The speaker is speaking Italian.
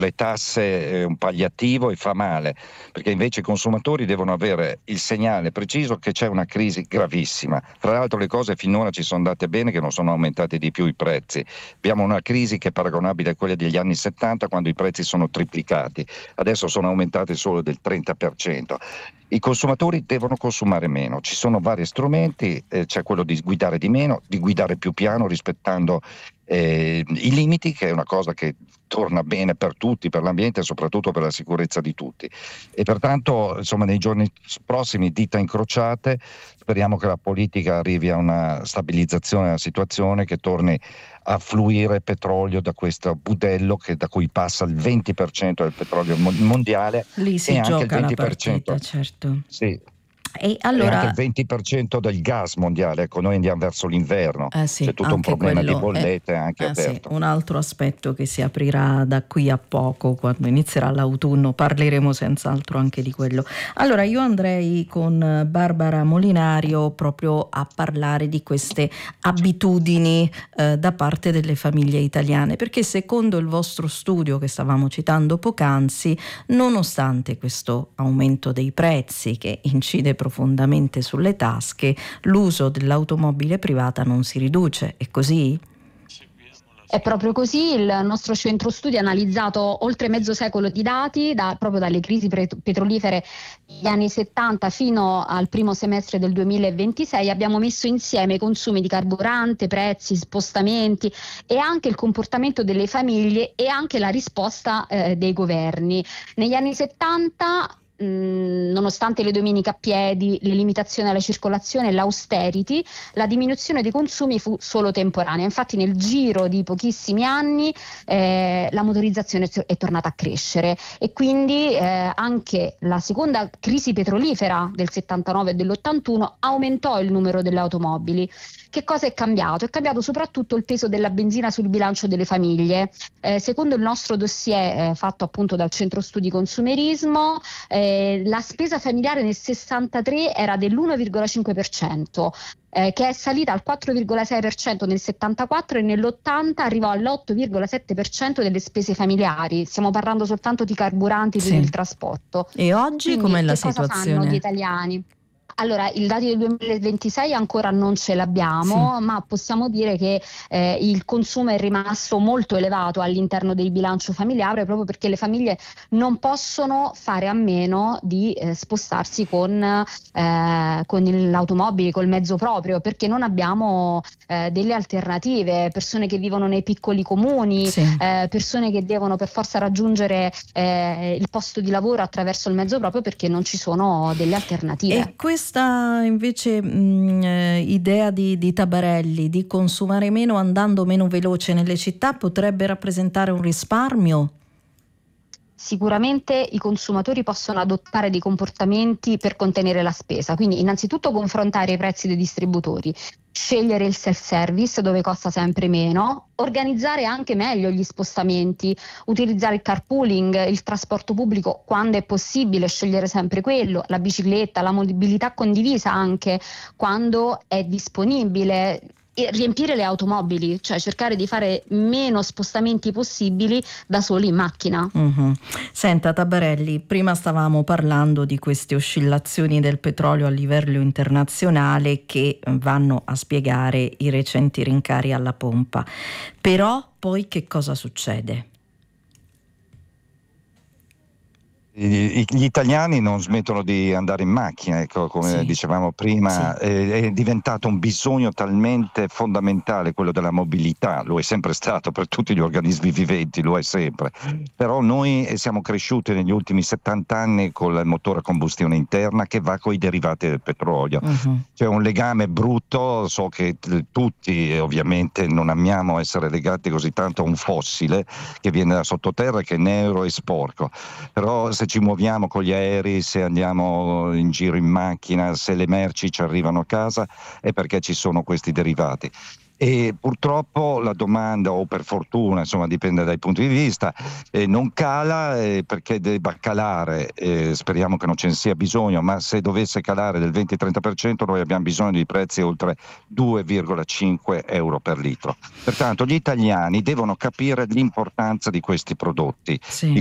le tasse è un palliativo e fa male, perché invece i consumatori devono avere il segnale preciso che c'è una crisi gravissima. Fra l'altro le cose finora ci sono andate bene, che non sono aumentati di più i prezzi. Abbiamo una crisi che è paragonabile a quella degli anni 70, quando i prezzi sono triplicati, adesso sono aumentati solo del 30%. I consumatori devono consumare meno, ci sono vari strumenti, c'è quello di guidare di meno, di guidare più piano rispettando i limiti, che è una cosa che torna bene per tutti, per l'ambiente e soprattutto per la sicurezza di tutti. E pertanto, insomma, nei giorni prossimi, dita incrociate, speriamo che la politica arrivi a una stabilizzazione della situazione, che torni a fluire petrolio da questo budello da cui passa il 20% del petrolio mondiale Lì e si anche il gioca la 20%. partita, certo. Sì. E E anche allora, il 20% del gas mondiale. Ecco, noi andiamo verso l'inverno, sì, c'è tutto un anche problema di quello è bollette anche sì, aperto. un altro aspetto che si aprirà da qui a poco, quando inizierà l'autunno, parleremo senz'altro anche di quello. Allora io andrei con Barbara Molinario proprio a parlare di queste abitudini da parte delle famiglie italiane, perché secondo il vostro studio che stavamo citando poc'anzi, nonostante questo aumento dei prezzi che incide profondamente sulle tasche, l'uso dell'automobile privata non si riduce. È così? È proprio così, il nostro centro studi ha analizzato oltre mezzo secolo di dati, proprio dalle crisi petrolifere degli anni 70 fino al primo semestre del 2026, abbiamo messo insieme i consumi di carburante, prezzi, spostamenti e anche il comportamento delle famiglie e anche la risposta dei governi. Negli anni 70, nonostante le domeniche a piedi, le limitazioni alla circolazione e l'austerity, la diminuzione dei consumi fu solo temporanea. Infatti nel giro di pochissimi anni la motorizzazione è tornata a crescere e quindi anche la seconda crisi petrolifera del 79 e dell'81 aumentò il numero delle automobili. Che cosa è cambiato? È cambiato soprattutto il peso della benzina sul bilancio delle famiglie. Secondo il nostro dossier fatto appunto dal Centro Studi Consumerismo, la spesa familiare nel 63 era dell'1,5%, che è salita al 4,6% nel 74 e nell'80 arrivò all'8,7% delle spese familiari. Stiamo parlando soltanto di carburanti e del trasporto. E oggi Quindi, com'è la che cosa fanno gli situazione? italiani? Allora, i dati del 2026 ancora non ce l'abbiamo, ma possiamo dire che il consumo è rimasto molto elevato all'interno del bilancio familiare, proprio perché le famiglie non possono fare a meno di spostarsi con l'automobile, col mezzo proprio, perché non abbiamo delle alternative, persone che vivono nei piccoli comuni, persone che devono per forza raggiungere il posto di lavoro attraverso il mezzo proprio, perché non ci sono delle alternative. E questa invece idea di Tabarelli di consumare meno andando meno veloce nelle città potrebbe rappresentare un risparmio? Sicuramente i consumatori possono adottare dei comportamenti per contenere la spesa, quindi innanzitutto confrontare i prezzi dei distributori, scegliere il self-service dove costa sempre meno, organizzare anche meglio gli spostamenti, utilizzare il carpooling, il trasporto pubblico quando è possibile, scegliere sempre quello, la bicicletta, la mobilità condivisa anche quando è disponibile. E riempire le automobili, cioè cercare di fare meno spostamenti possibili da soli in macchina. Senta Tabarelli, prima stavamo parlando di queste oscillazioni del petrolio a livello internazionale che vanno a spiegare i recenti rincari alla pompa, però poi che cosa succede? Gli italiani non smettono di andare in macchina, ecco, come dicevamo prima, è diventato un bisogno talmente fondamentale quello della mobilità, lo è sempre stato per tutti gli organismi viventi, lo è sempre, però noi siamo cresciuti negli ultimi 70 anni con il motore a combustione interna che va con i derivati del petrolio. C'è un legame brutto, so che tutti ovviamente non amiamo essere legati così tanto a un fossile che viene da sottoterra, che è nero e sporco, però se ci muoviamo con gli aerei, se andiamo in giro in macchina, se le merci ci arrivano a casa, è perché ci sono questi derivati. e purtroppo la domanda, o per fortuna, insomma dipende dai punti di vista, non cala, perché debba calare, speriamo che non ce ne sia bisogno, ma se dovesse calare del 20-30% noi abbiamo bisogno di prezzi oltre 2,5 euro per litro. Pertanto gli italiani devono capire l'importanza di questi prodotti. Sì.